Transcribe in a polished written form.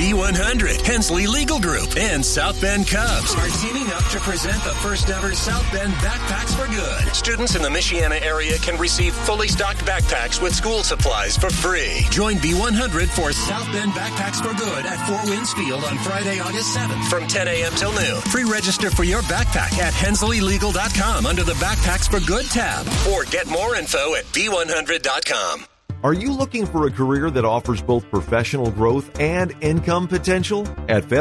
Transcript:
B100, Hensley Legal Group, and South Bend Cubs are teaming up to present the first ever South Bend Backpacks for Good. Students in the Michiana area can receive fully stocked backpacks with school supplies for free. Join B100 for South Bend Backpacks for Good at Four Winds Field on Friday, August 7th from 10 a.m. till noon. Pre-register for your backpack at hensleylegal.com under the Backpacks for Good tab, or get more info at b100.com. Are you looking for a career that offers both professional growth and income potential? At